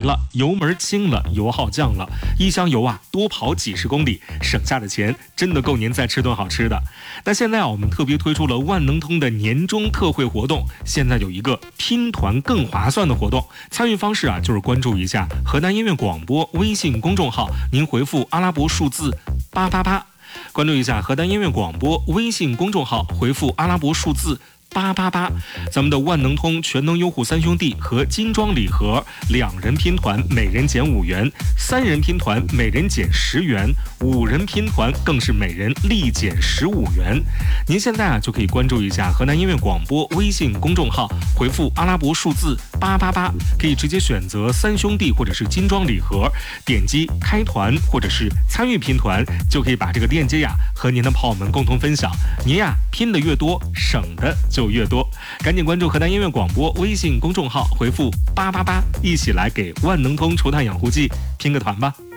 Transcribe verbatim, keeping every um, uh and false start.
了，油门轻了，油耗降了，一箱油啊多跑几十公里，省下的钱真的够您再吃顿好吃的。那现在啊，我们特别推出了万能通的年终特惠活动，现在有一个拼团更划算的活动，参与方式啊就是关注一下河南音乐广播微信公众号，您回复阿拉伯数字八八八，关注一下河南音乐广播微信公众号，回复阿拉伯数字八八八，咱们的万能通全能优护三兄弟和金装礼盒，两人拼团每人减五元，三人拼团每人减十元，五人拼团更是每人立减十五元。您现在啊就可以关注一下河南音乐广播微信公众号，回复阿拉伯数字八八八，可以直接选择三兄弟或者是金装礼盒，点击开团或者是参与拼团，就可以把这个链接呀和您的朋友们共同分享。您呀拼的越多，省的就越多，赶紧关注河南音乐广播微信公众号，回复八八八，一起来给万能通除碳养护剂拼个团吧。